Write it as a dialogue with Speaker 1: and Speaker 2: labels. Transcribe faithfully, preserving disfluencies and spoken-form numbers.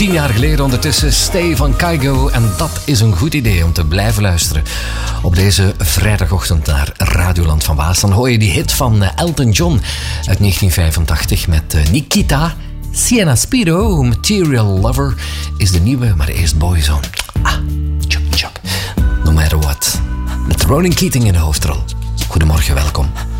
Speaker 1: Tien jaar geleden ondertussen Stay van Kygo. En dat is een goed idee om te blijven luisteren op deze vrijdagochtend naar Radioland van Waas. Dan hoor je die hit van Elton John uit negentien vijfentachtig met Nikita. Sienna Spiro, Material Lover, is de nieuwe, maar eerst Boyzone. Ah, Chuck Chuck. No matter what. Met Ronan Keating in de hoofdrol. Goedemorgen, welkom.